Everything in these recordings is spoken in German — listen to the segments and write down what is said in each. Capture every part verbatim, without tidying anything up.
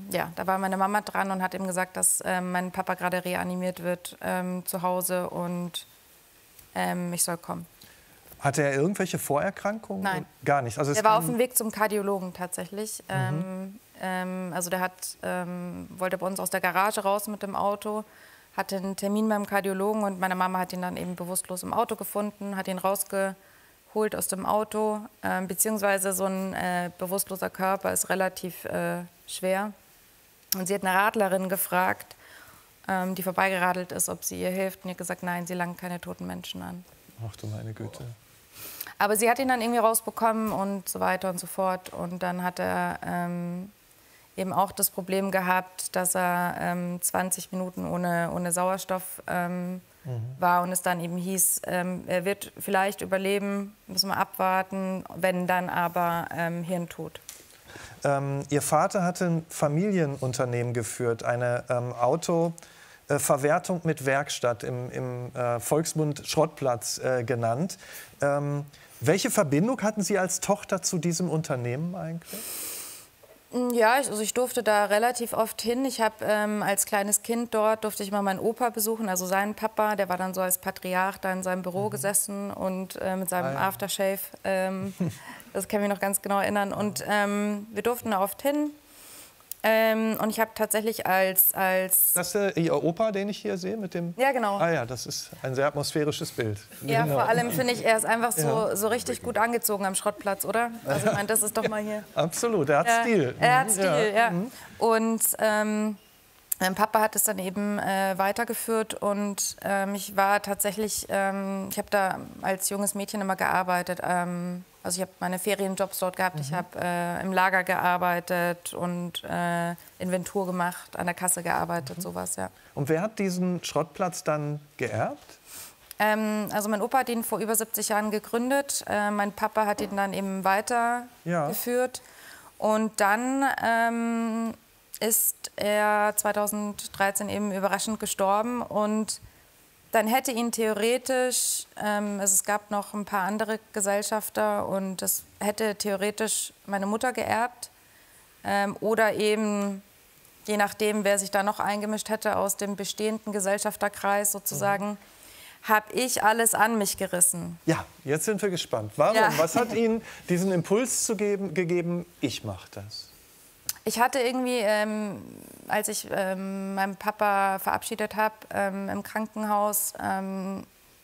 ja, da war meine Mama dran und hat ihm gesagt, dass ähm, mein Papa gerade reanimiert wird ähm, zu Hause und ähm, ich soll kommen. Hatte er irgendwelche Vorerkrankungen? Nein. Gar nicht. Also er war auf dem Weg zum Kardiologen tatsächlich. Mhm. Ähm, ähm, also der hat, ähm, wollte bei uns aus der Garage raus mit dem Auto, hatte einen Termin beim Kardiologen und meine Mama hat ihn dann eben bewusstlos im Auto gefunden, hat ihn rausgeholt aus dem Auto, ähm, beziehungsweise so ein äh, bewusstloser Körper ist relativ äh, schwer. Und sie hat eine Radlerin gefragt, ähm, die vorbeigeradelt ist, ob sie ihr hilft. Und ihr gesagt, nein, sie langt keine toten Menschen an. Ach du meine Güte. Aber sie hat ihn dann irgendwie rausbekommen und so weiter und so fort. Und dann hat er ähm, eben auch das Problem gehabt, dass er ähm, zwanzig Minuten ohne, ohne Sauerstoff ähm, mhm. war und es dann eben hieß, ähm, er wird vielleicht überleben, müssen wir abwarten, wenn dann aber ähm, Hirntod. Ähm, Ihr Vater hatte ein Familienunternehmen geführt, eine ähm, Autoverwertung mit Werkstatt, im, im äh, Volksmund Schrottplatz äh, genannt. Ähm, welche Verbindung hatten Sie als Tochter zu diesem Unternehmen eigentlich? Ja, ich, also ich durfte da relativ oft hin. Ich habe ähm, als kleines Kind dort, durfte ich mal meinen Opa besuchen, also seinen Papa. Der war dann so als Patriarch da in seinem Büro mhm. gesessen und äh, mit seinem ah, ja. Aftershave. Ähm, das kann ich mich noch ganz genau erinnern. Und ähm, wir durften da oft hin. Ähm, und ich habe tatsächlich als... als das ist äh, Ihr Opa, den ich hier sehe? Mit dem ja, genau. Ah ja, das ist ein sehr atmosphärisches Bild. Ja, genau. vor allem finde ich, er ist einfach so, ja. so richtig gut angezogen am Schrottplatz, oder? Also ich meine, das ist doch mal hier... Absolut, er hat ja, Stil. Er hat Stil, ja. ja. Mhm. Und ähm, mein Papa hat es dann eben äh, weitergeführt und ähm, ich war tatsächlich... Ähm, ich habe da als junges Mädchen immer gearbeitet. Ähm, Also ich habe meine Ferienjobs dort gehabt, mhm. ich habe äh, im Lager gearbeitet und äh, Inventur gemacht, an der Kasse gearbeitet, mhm. sowas, ja. Und wer hat diesen Schrottplatz dann geerbt? Ähm, also mein Opa hat ihn vor über siebzig Jahren gegründet, äh, mein Papa hat ihn dann eben weitergeführt. Ja. Und dann ähm, ist er zweitausenddreizehn eben überraschend gestorben und dann hätte ihn theoretisch, ähm, also es gab noch ein paar andere Gesellschafter und das hätte theoretisch meine Mutter geerbt ähm, oder eben, je nachdem, wer sich da noch eingemischt hätte aus dem bestehenden Gesellschafterkreis sozusagen, mhm. habe ich alles an mich gerissen. Ja, jetzt sind wir gespannt. Warum? Ja. Was hat Ihnen diesen Impuls zu geben, gegeben, ich mache das? Ich hatte irgendwie, ähm, als ich ähm, meinen Papa verabschiedet habe ähm, im Krankenhaus, ähm,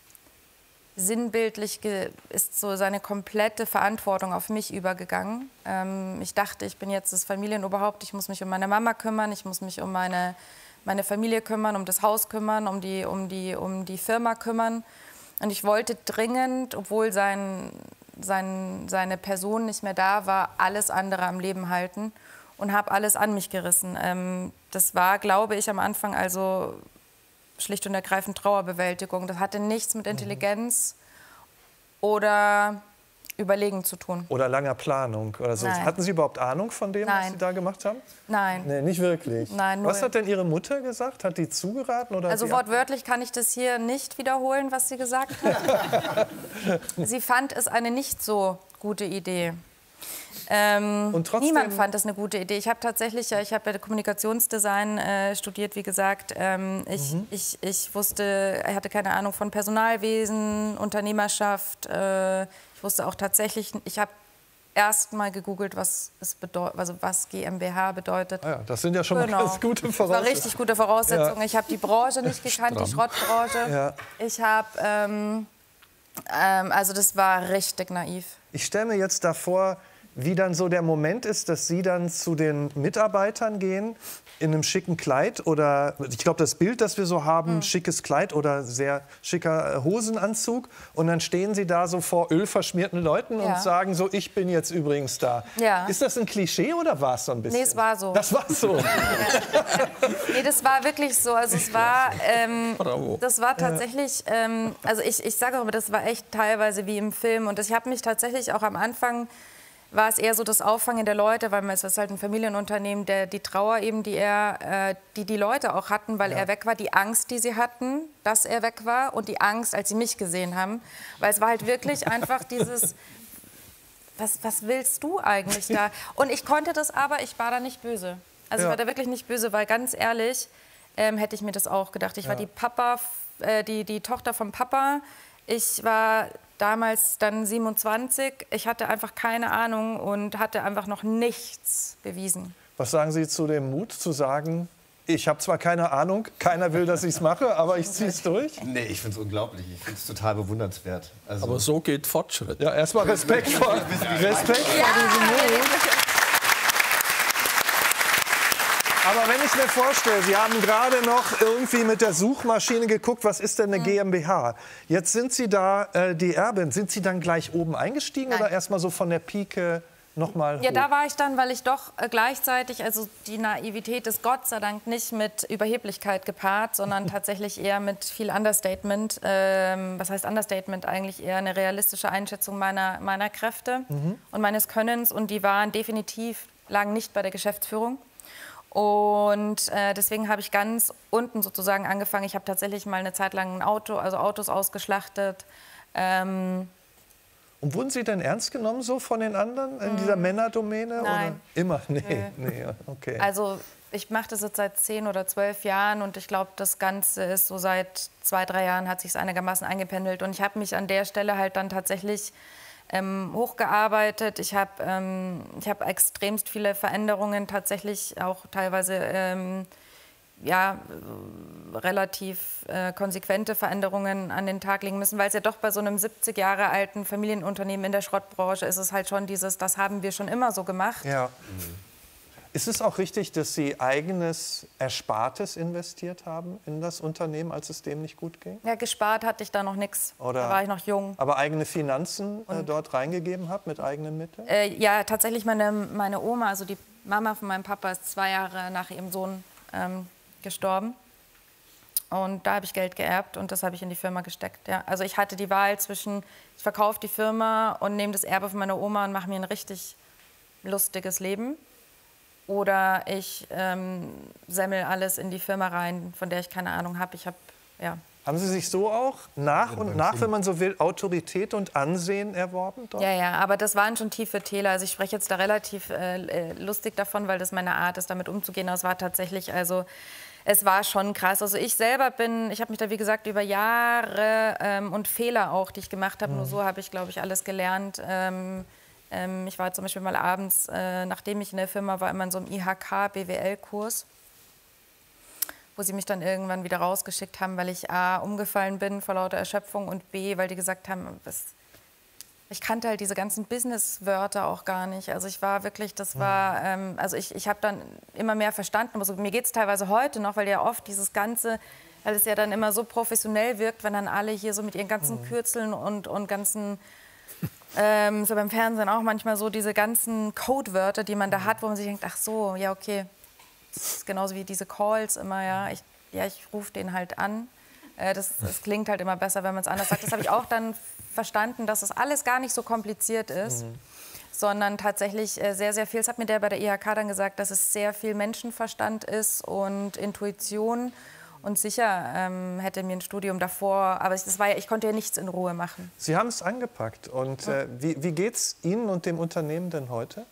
sinnbildlich ist so seine komplette Verantwortung auf mich übergegangen. Ähm, ich dachte, ich bin jetzt das Familienoberhaupt, ich muss mich um meine Mama kümmern, ich muss mich um meine, meine Familie kümmern, um das Haus kümmern, um die, um die, um die Firma kümmern. Und ich wollte dringend, obwohl sein, sein, seine Person nicht mehr da war, alles andere am Leben halten. Und habe alles an mich gerissen. Ähm, das war, glaube ich, am Anfang also schlicht und ergreifend Trauerbewältigung. Das hatte nichts mit Intelligenz mhm. oder Überlegen zu tun. Oder langer Planung oder so. Nein. Hatten Sie überhaupt Ahnung von dem, Nein. was Sie da gemacht haben? Nein. Nee, nicht wirklich. Nein, was hat denn Ihre Mutter gesagt? Hat die zugeraten? Oder also wortwörtlich kann ich das hier nicht wiederholen, was sie gesagt hat. Sie fand es eine nicht so gute Idee. Ähm, Und trotzdem, niemand fand das eine gute Idee. Ich habe tatsächlich, ja, ich habe ja Kommunikationsdesign äh, studiert, wie gesagt. Ähm, ich, mhm. ich, ich wusste, er hatte keine Ahnung von Personalwesen, Unternehmerschaft. Äh, ich wusste auch tatsächlich, ich habe erst mal gegoogelt, was es bedeutet, also was GmbH bedeutet. Ah ja, das sind ja schon genau. mal ganz gute Voraussetzungen. Das war richtig gute Voraussetzungen. Ja. Ich habe die Branche nicht gekannt, Stramm. die Schrottbranche. Ja. Ich habe, ähm, ähm, also das war richtig naiv. Ich stelle mir jetzt davor, wie dann so der Moment ist, dass Sie dann zu den Mitarbeitern gehen in einem schicken Kleid oder, ich glaube, das Bild, das wir so haben, mhm. schickes Kleid oder sehr schicker Hosenanzug und dann stehen Sie da so vor ölverschmierten Leuten ja. und sagen so, ich bin jetzt übrigens da. Ja. Ist das ein Klischee oder war es so ein bisschen? Nee, es war so. Das war so? Ja. Nee, das war wirklich so. Also es war, ähm, das war tatsächlich, ähm, also ich, ich sage auch, das war echt teilweise wie im Film und ich habe mich tatsächlich auch am Anfang war es eher so das Auffangen der Leute, weil es ist halt ein Familienunternehmen, der die Trauer eben, die er, äh, die die Leute auch hatten, weil ja. er weg war, die Angst, die sie hatten, dass er weg war und die Angst, als sie mich gesehen haben, weil es war halt wirklich einfach dieses, was, was willst du eigentlich da? Und ich konnte das aber, ich war da nicht böse. Also Ja. ich war da wirklich nicht böse, weil ganz ehrlich ähm, hätte ich mir das auch gedacht. Ich Ja. war die Papa, äh, die, die Tochter vom Papa. Ich war damals dann siebenundzwanzig. Ich hatte einfach keine Ahnung und hatte einfach noch nichts bewiesen. Was sagen Sie zu dem Mut, zu sagen, ich habe zwar keine Ahnung, keiner will, dass ich es mache, aber ich ziehe es durch? Nee, ich finde es unglaublich. Ich finde es total bewundernswert. Also, Aber so geht Fortschritt. Ja, erstmal Respekt vor, Respekt vor diesem Mut. Aber wenn ich mir vorstelle, Sie haben gerade noch irgendwie mit der Suchmaschine geguckt, was ist denn eine GmbH? Jetzt sind Sie da äh, die Erbin. Sind Sie dann gleich oben eingestiegen Nein. oder erstmal so von der Pike noch mal hoch? Ja, da war ich dann, weil ich doch äh, gleichzeitig, also die Naivität ist Gott sei Dank nicht mit Überheblichkeit gepaart, sondern tatsächlich eher mit viel Understatement. Ähm, was heißt Understatement? Eigentlich eher eine realistische Einschätzung meiner, meiner Kräfte Mhm. und meines Könnens. Und die waren definitiv, lagen nicht bei der Geschäftsführung. Und äh, deswegen habe ich ganz unten sozusagen angefangen. Ich habe tatsächlich mal eine Zeit lang ein Auto, also Autos ausgeschlachtet. Ähm, Und wurden Sie denn ernst genommen so von den anderen in dieser Männerdomäne? Nein. Oder? Immer? Nee, nee, okay. Also ich mache das jetzt seit zehn oder zwölf Jahren und ich glaube, das Ganze ist so seit zwei, drei Jahren hat sich es einigermaßen eingependelt. Und ich habe mich an der Stelle halt dann tatsächlich ähm, hochgearbeitet. Ich habe ähm, ich hab extremst viele Veränderungen tatsächlich, auch teilweise ähm, ja, relativ äh, konsequente Veränderungen an den Tag legen müssen, weil es ja doch bei so einem siebzig Jahre alten Familienunternehmen in der Schrottbranche ist es halt schon dieses, das haben wir schon immer so gemacht. Ja. Ist es auch richtig, dass Sie eigenes Erspartes investiert haben in das Unternehmen, als es dem nicht gut ging? Ja, gespart hatte ich da noch nichts. Oder- Da war ich noch jung. Aber eigene Finanzen äh, dort reingegeben habt mit eigenen Mitteln? Äh, ja, tatsächlich meine, meine Oma, also die Mama von meinem Papa, ist zwei Jahre nach ihrem Sohn ähm, gestorben. Und da habe ich Geld geerbt und das habe ich in die Firma gesteckt. Ja. Also ich hatte die Wahl zwischen, ich verkaufe die Firma und nehme das Erbe von meiner Oma und mache mir ein richtig lustiges Leben. Oder ich ähm, semmel alles in die Firma rein, von der ich keine Ahnung habe. Ich habe, ja. Haben Sie sich so auch nach und nach, wenn man so will, Autorität und Ansehen erworben dort? Ja, ja, aber das waren schon tiefe Täler. Also ich spreche jetzt da relativ äh, lustig davon, weil das meine Art ist, damit umzugehen. Aber es war tatsächlich, also es war schon krass. Also ich selber bin, ich habe mich da wie gesagt über Jahre ähm, und Fehler auch, die ich gemacht habe, mhm. nur so habe ich, glaube ich, alles gelernt. Ähm, ähm, ich war zum Beispiel mal abends, äh, nachdem ich in der Firma war, immer in so einem I H K-B W L-Kurs, wo sie mich dann irgendwann wieder rausgeschickt haben, weil ich A, umgefallen bin vor lauter Erschöpfung und B, weil die gesagt haben, das, ich kannte halt diese ganzen Business-Wörter auch gar nicht. Also ich war wirklich, das war, ähm, also ich, ich habe dann immer mehr verstanden. Also mir geht es teilweise heute noch, weil ja oft dieses Ganze, weil es ja dann immer so professionell wirkt, wenn dann alle hier so mit ihren ganzen Kürzeln und, und ganzen, ähm, so beim Fernsehen auch manchmal so diese ganzen Codewörter, die man da hat, wo man sich denkt, ach so, ja okay. Das ist genauso wie diese Calls immer, ja. Ich, ja, ich rufe den halt an. Äh, das, das klingt halt immer besser, wenn man es anders sagt. Das habe ich auch dann verstanden, dass das alles gar nicht so kompliziert ist, mhm. sondern tatsächlich äh, sehr, sehr viel. Das hat mir der bei der I H K dann gesagt, dass es sehr viel Menschenverstand ist und Intuition. Und sicher ähm, hätte mir ein Studium davor, aber das war ja, ich konnte ja nichts in Ruhe machen. Sie haben es angepackt. Und äh, wie, wie geht es Ihnen und dem Unternehmen denn heute?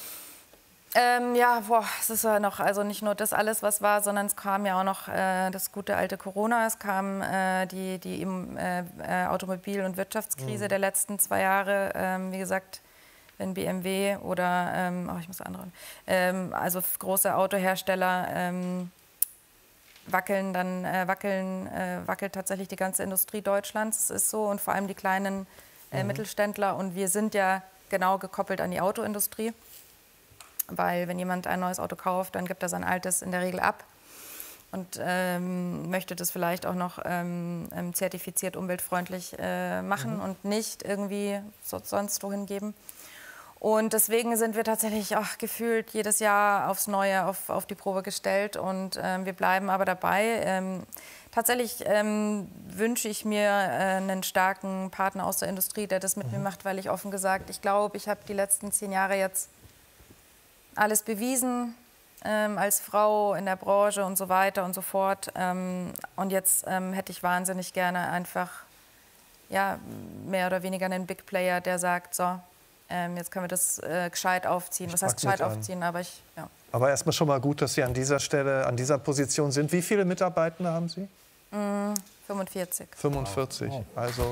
Ähm, ja, boah, es ist ja noch, also nicht nur das alles, was war, sondern es kam ja auch noch äh, das gute alte Corona, es kam äh, die, die äh, äh, Automobil- und Wirtschaftskrise mhm. der letzten zwei Jahre. Ähm, wie gesagt, wenn B M W oder, ähm, oh, ich muss andere, ähm, also große Autohersteller ähm, wackeln, dann äh, wackeln, äh, wackelt tatsächlich die ganze Industrie Deutschlands. Es ist so und vor allem die kleinen äh, mhm. Mittelständler und wir sind ja genau gekoppelt an die Autoindustrie. Weil wenn jemand ein neues Auto kauft, dann gibt er sein altes in der Regel ab und ähm, möchte das vielleicht auch noch ähm, zertifiziert umweltfreundlich äh, machen mhm. und nicht irgendwie so, sonst wohin geben. Und deswegen sind wir tatsächlich auch gefühlt jedes Jahr aufs Neue auf, auf die Probe gestellt und ähm, wir bleiben aber dabei. Ähm, tatsächlich ähm, wünsche ich mir äh, einen starken Partner aus der Industrie, der das mit mhm. mir macht, weil ich offen gesagt, ich glaube, ich habe die letzten zehn Jahre jetzt alles bewiesen, ähm, als Frau in der Branche und so weiter und so fort. Ähm, und jetzt ähm, hätte ich wahnsinnig gerne einfach ja, mehr oder weniger einen Big Player, der sagt, so, ähm, jetzt können wir das äh, gescheit aufziehen. Ich Was heißt pack mit gescheit an. aufziehen? Aber ich, ja. Aber erstmal schon mal gut, dass Sie an dieser Stelle, an dieser Position sind. Wie viele Mitarbeitende haben Sie? Mm, fünfundvierzig. fünfundvierzig. Wow. Also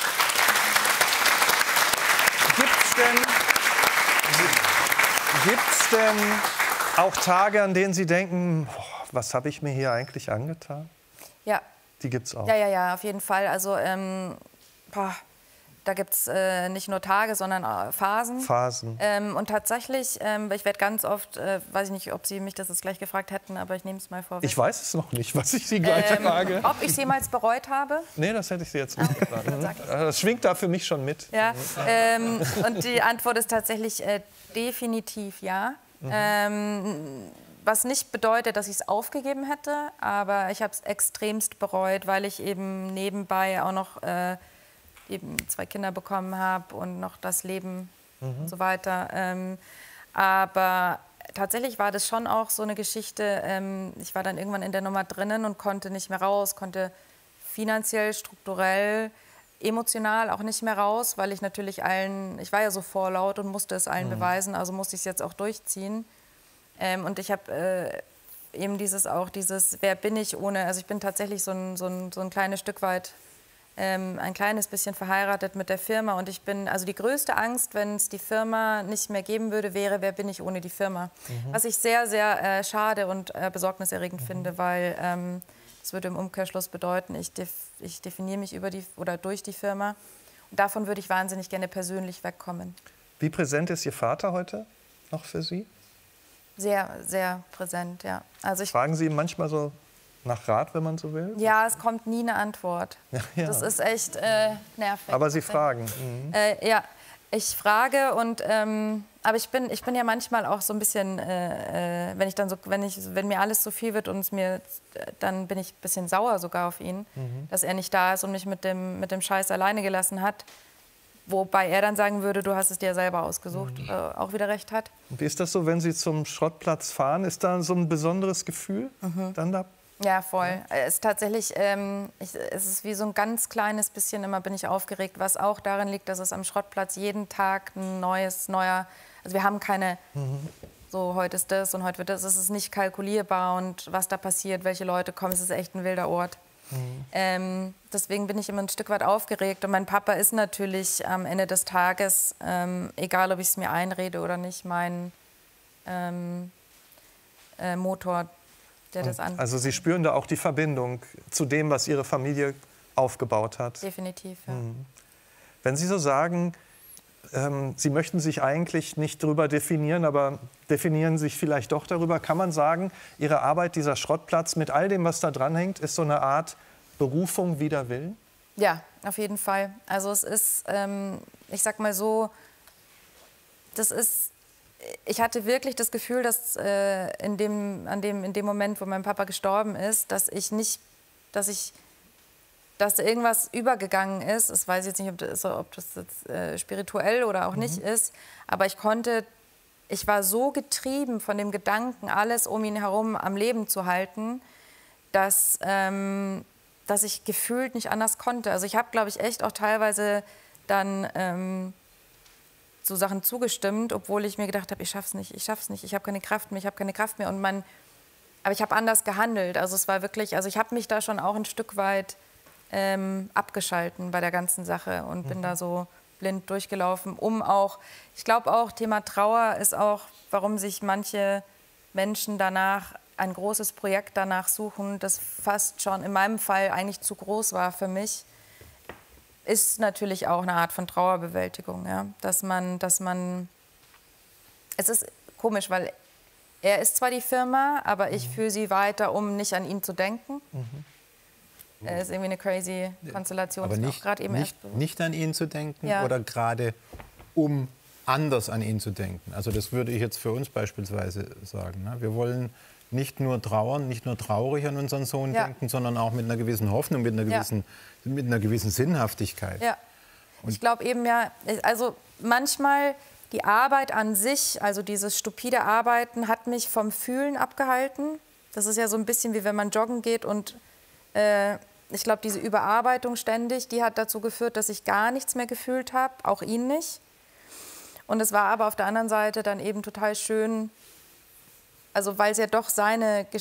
gibt's denn, gibt's denn auch Tage, an denen Sie denken, boah, was habe ich mir hier eigentlich angetan? Ja. Die gibt's auch. Ja, ja, ja, auf jeden Fall. Also ähm, boah, da gibt es äh, nicht nur Tage, sondern äh, Phasen. Phasen. Ähm, und tatsächlich, ähm, ich werde ganz oft, äh, weiß ich nicht, ob Sie mich das jetzt gleich gefragt hätten, aber ich nehme es mal vorweg. Ich weiß es noch nicht, was ich Sie gleich ähm, frage. Ob ich es jemals bereut habe? Nee, das hätte ich Sie jetzt nicht gefragt. dann sag Das schwingt da für mich schon mit. Ja, ähm, und die Antwort ist tatsächlich äh, definitiv ja. Mhm. Ähm, was nicht bedeutet, dass ich es aufgegeben hätte, aber ich habe es extremst bereut, weil ich eben nebenbei auch noch äh, eben zwei Kinder bekommen habe und noch das Leben mhm. und so weiter. Ähm, aber tatsächlich war das schon auch so eine Geschichte. Ähm, ich war dann irgendwann in der Nummer drinnen und konnte nicht mehr raus, konnte finanziell, strukturell, emotional auch nicht mehr raus, weil ich natürlich allen, ich war ja so vorlaut und musste es allen mhm. beweisen, also musste ich es jetzt auch durchziehen. Ähm, und ich habe äh, eben dieses auch dieses, wer bin ich ohne, also ich bin tatsächlich so ein, so ein, so ein kleines Stück weit, ähm, ein kleines bisschen verheiratet mit der Firma und ich bin, also die größte Angst, wenn es die Firma nicht mehr geben würde, wäre, wer bin ich ohne die Firma? Mhm. Was ich sehr, sehr äh, schade und äh, besorgniserregend mhm. finde, weil ähm, das würde im Umkehrschluss bedeuten, ich, def ich definiere mich über die oder durch die Firma und davon würde ich wahnsinnig gerne persönlich wegkommen. Wie präsent ist Ihr Vater heute noch für Sie? Sehr, sehr präsent, ja. Also ich Fragen Sie ihn manchmal so nach Rat, wenn man so will? Ja, es kommt nie eine Antwort. Ja, ja. Das ist echt äh, nervig. Aber Sie fragen. Mhm. Äh, ja, ich frage und ähm, aber ich bin, ich bin ja manchmal auch so ein bisschen, äh, äh, wenn ich dann so, wenn ich, wenn mir alles zu viel wird und es mir, dann bin ich ein bisschen sauer sogar auf ihn, mhm. dass er nicht da ist und mich mit dem, mit dem Scheiß alleine gelassen hat. Wobei er dann sagen würde, du hast es dir selber ausgesucht, mhm. äh, auch wieder recht hat. Und wie ist das so, wenn Sie zum Schrottplatz fahren? Ist da so ein besonderes Gefühl mhm. dann da? Ja, voll. Ja. Es ist tatsächlich, ähm, ich, es ist wie so ein ganz kleines bisschen, immer bin ich aufgeregt, was auch darin liegt, dass es am Schrottplatz jeden Tag ein neues, neuer, also wir haben keine, mhm. so heute ist das und heute wird das, es ist nicht kalkulierbar und was da passiert, welche Leute kommen, es ist echt ein wilder Ort. Mhm. Ähm, deswegen bin ich immer ein Stück weit aufgeregt und mein Papa ist natürlich am Ende des Tages, ähm, egal ob ich es mir einrede oder nicht, mein ähm, äh, Motor, der das an. Also Sie spüren da auch die Verbindung zu dem, was Ihre Familie aufgebaut hat? Definitiv, ja. Mhm. Wenn Sie so sagen, ähm, Sie möchten sich eigentlich nicht darüber definieren, aber definieren sich vielleicht doch darüber, kann man sagen, Ihre Arbeit, dieser Schrottplatz mit all dem, was da dranhängt, ist so eine Art Berufung wider Willen? Ja, auf jeden Fall. Also es ist, ähm, ich sag mal so, das ist, ich hatte wirklich das Gefühl, dass äh, in, dem, an dem, in dem Moment, wo mein Papa gestorben ist, dass ich nicht, dass ich, dass irgendwas übergegangen ist. Ich weiß jetzt nicht, ob das, ob das jetzt, äh, spirituell oder auch mhm. nicht ist, aber ich konnte, ich war so getrieben von dem Gedanken, alles um ihn herum am Leben zu halten, dass, ähm, dass ich gefühlt nicht anders konnte. Also ich habe, glaube ich, echt auch teilweise dann ähm, so Sachen zugestimmt, obwohl ich mir gedacht habe, ich schaff's nicht, ich schaff's nicht, ich habe keine Kraft mehr, ich habe keine Kraft mehr. Und man, aber ich habe anders gehandelt. Also es war wirklich, also ich habe mich da schon auch ein Stück weit ähm, abgeschalten bei der ganzen Sache und mhm. bin da so blind durchgelaufen, um auch, ich glaube auch, Thema Trauer ist auch, warum sich manche Menschen danach ein großes Projekt danach suchen, das fast schon in meinem Fall eigentlich zu groß war für mich. Ist natürlich auch eine Art von Trauerbewältigung, ja? Dass man, dass man, es ist komisch, weil er ist zwar die Firma, aber ich mhm. führe sie weiter, um nicht an ihn zu denken. Mhm. Das ist irgendwie eine crazy Konstellation. Aber nicht, eben nicht, nicht an ihn zu denken ja. oder gerade um anders an ihn zu denken. Also das würde ich jetzt für uns beispielsweise sagen. Ne? Wir wollen nicht nur trauern, nicht nur traurig an unseren Sohn ja. denken, sondern auch mit einer gewissen Hoffnung, mit einer gewissen, ja. mit einer gewissen Sinnhaftigkeit. Ja. Ich glaube eben ja, also manchmal die Arbeit an sich, also dieses stupide Arbeiten, hat mich vom Fühlen abgehalten. Das ist ja so ein bisschen wie wenn man joggen geht und äh, ich glaube, diese Überarbeitung ständig, die hat dazu geführt, dass ich gar nichts mehr gefühlt habe, auch ihn nicht. Und es war aber auf der anderen Seite dann eben total schön, Also weil es ja doch seine